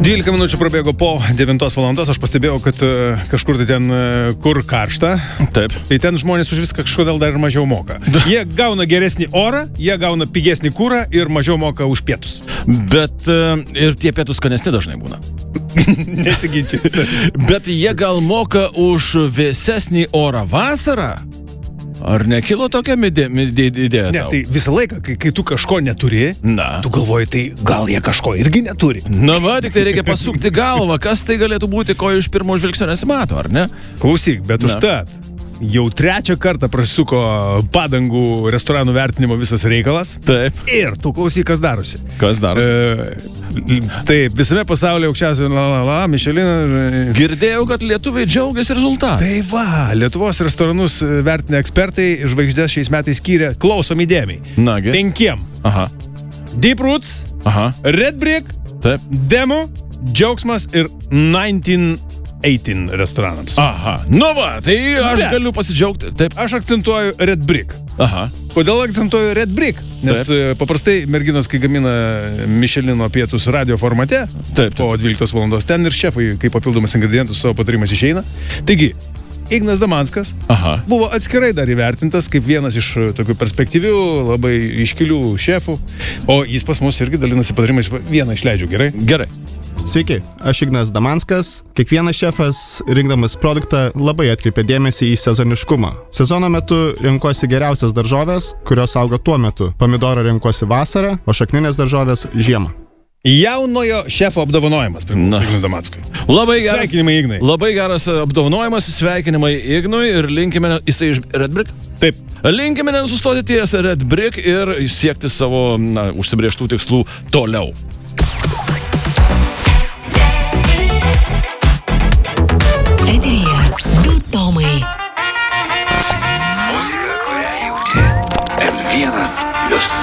12 minučių prabėgo po 9 valandos, aš pastebėjau, kad kažkur tai ten, kur karšta, Taip. tai ten žmonės už viską kažkodėl dar ir mažiau moka. Jie gauna geresnį orą, jie gauna pigesnį kurą ir mažiau moka už pietus. Bet ir tie pietus skanesni dažnai būna. Nesiginčiai. Bet jie gal moka už vėsesnį orą vasarą? Ar nekilo tokia idėja? Ne, tai visą laiką, kai tu kažko neturi, tu galvoji, tai gal jie kažko irgi neturi. Na va, tik tai reikia pasukti galvą, kas tai galėtų būti, ko iš pirmo žvilgsnio nesimato, ar ne? Klausyk, bet užtat, jau 3 kartą prasisuko padangų restoranų vertinimo visas reikalas. Taip. Ir tu klausyk, kas darosi. Kas darosi? Taip, visame pasaulyje aukščiausių Michelin. Girdėjau, kad lietuviai džiaugiasi rezultatais. Tai va, Lietuvos restoranus vertinę ekspertai žvaigždės šiais metais skyrė, klausom įdėmiai. Nagi. 5. Aha. Deep Roots, Aha. Red Brick, Taip. Demo, Džiaugsmas ir 1918 restoranams. Aha. Nu va, tai aš galiu pasidžiaugti. Taip. Aš akcentuoju Red Brick. Aha. Kodėl akcentuoju Red Brick? Nes paprastai merginos, kai gamina Michelino pietus radio formate, Taip. po 12 valandos, ten ir šefai, kaip papildomas ingredientus savo patarimas išeina. Taigi, Ignas Damanskas buvo atskirai dar įvertintas kaip vienas iš tokių perspektyvių, labai iškilių šefų, o jis pas mus irgi dalinasi patarimais, vieną išleidžiu, gerai? Gerai. Sveiki, aš Ignas Damanskas. Kiekvienas šefas, rinkdamas produktą, labai atkreipia dėmesį į sezoniškumą. Sezono metu renkuosi geriausias daržovės, kurios auga tuo metu. Pomidorą renkuosi vasarą, o šakninės daržovės žiemą. Jaunojo šefo apdovanojimas Ignui Damanskui. Labai geras, sveikinimai, Ignai. Labai geras apdovanojimas, sveikinimai Ignui ir linkime, jisai iš Red Brick? Taip. Linkime nesustoti ties Red Brick ir siekti savo užsibrėžtų tikslų toliau.